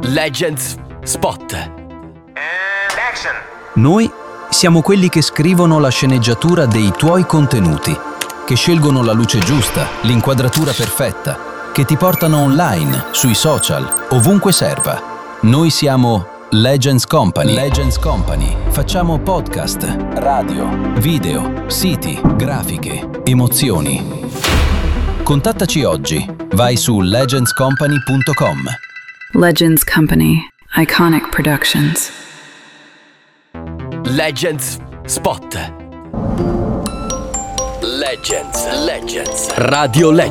Legends Spot. Noi siamo quelli che scrivono la sceneggiatura dei tuoi contenuti, che scelgono la luce giusta, l'inquadratura perfetta, che ti portano online, sui social, ovunque serva. Noi siamo Legends Company. Legends Company. Facciamo podcast, radio, video, siti, grafiche, emozioni. Contattaci oggi. Vai su legendscompany.com. Legends Company. Iconic Productions. Legends Spot. Legends. Radio Legends.